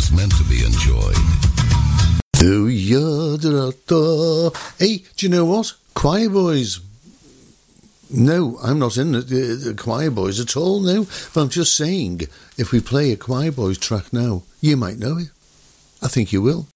is meant to be enjoyed. Hey, do you know what? Choir Boys. No, I'm not in the Choir Boys at all, no. But I'm just saying, if we play a Choir Boys track now, you might know it. I think you will.